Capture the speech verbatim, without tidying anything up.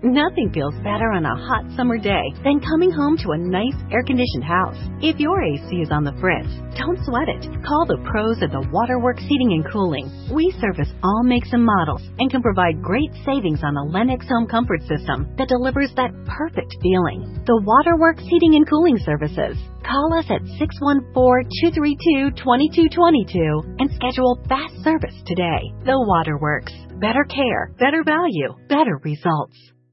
Nothing feels better on a hot summer day than coming home to a nice air-conditioned house. If your A C is on the fritz, don't sweat it. Call the pros at the Waterworks Heating and Cooling. We service all makes and models and can provide great savings on the Lennox Home Comfort System that delivers that perfect feeling. The Waterworks Heating and Cooling Services. Call us at six one four, two three two, two two two two and schedule fast service today. The Waterworks. Better care, better value, better results.